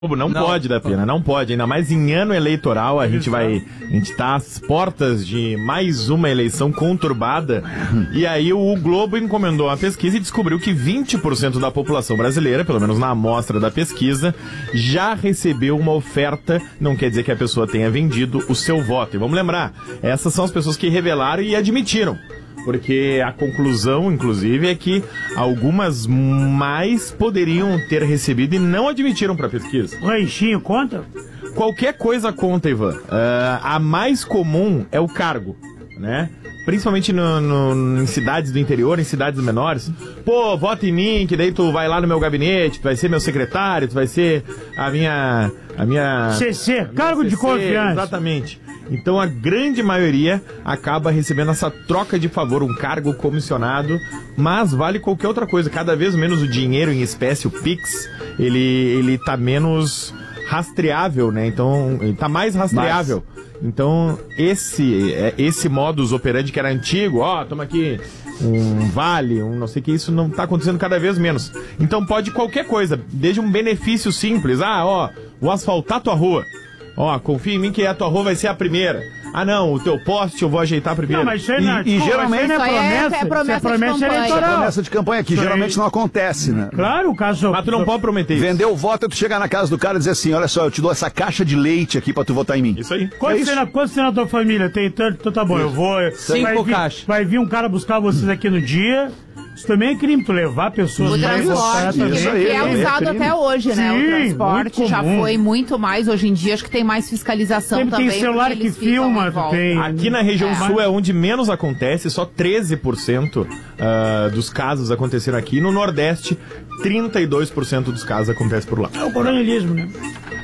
Não pode, da Pena, não pode. Ainda mais em ano eleitoral, a gente tá às portas de mais uma eleição conturbada. E aí o Globo encomendou uma pesquisa e descobriu que 20% da população brasileira, pelo menos na amostra da pesquisa, já recebeu uma oferta. Não quer dizer que a pessoa tenha vendido o seu voto. E vamos lembrar, essas são as pessoas que revelaram e admitiram. Porque a conclusão, inclusive, é que algumas mais poderiam ter recebido e não admitiram para a pesquisa. O ranchinho conta? Qualquer coisa conta, Ivan. A mais comum é o cargo, né? Principalmente em cidades do interior, em cidades menores. Pô, vota em mim, que daí tu vai lá no meu gabinete, tu vai ser meu secretário, tu vai ser a minha CC, cargo de confiança. Exatamente. Então a grande maioria acaba recebendo essa troca de favor, um cargo comissionado, mas vale qualquer outra coisa. Cada vez menos o dinheiro em espécie, o Pix, ele tá menos rastreável, né? Então, ele tá mais rastreável. Então, esse modus operandi que era antigo, toma aqui um vale, um não sei o que, isso não tá acontecendo cada vez menos. Então pode qualquer coisa, desde um benefício simples, vou asfaltar tua rua. Confia em mim que a tua rua vai ser a primeira. Não, o teu poste eu vou ajeitar primeiro. Não, mas isso aí geralmente é promessa eleitoral. É promessa de campanha que geralmente não acontece, né? Claro, o caso... Mas tu não pode prometer isso. Vender o voto é tu chegar na casa do cara e dizer assim, olha só, eu te dou essa caixa de leite aqui pra tu votar em mim. Isso aí. Quantos tem na tua família? Tem tanto? Então tá bom, eu vou... 5 caixas. Vai vir um cara buscar vocês aqui no dia... Isso também é crime, tu levar pessoas... O transporte, que é usado até hoje, né? Sim, o transporte já foi muito mais, hoje em dia acho que tem mais fiscalização sempre também. Tem celular que filma, tem... Aqui na região sul é onde menos acontece, só 13% dos casos aconteceram aqui. No Nordeste, 32% dos casos acontecem por lá. É o coronelismo, né?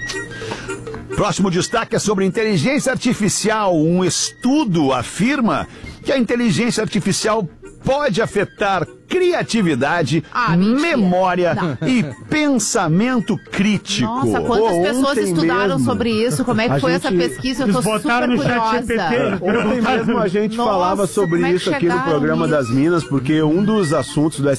Próximo destaque é sobre inteligência artificial. Um estudo afirma que a inteligência artificial pode afetar criatividade, memória e pensamento crítico. Nossa, quantas pessoas estudaram sobre isso? Como é que foi essa pesquisa? Eu tô super curiosa. Ontem mesmo a gente falava sobre isso aqui no programa das Minas, porque um dos assuntos do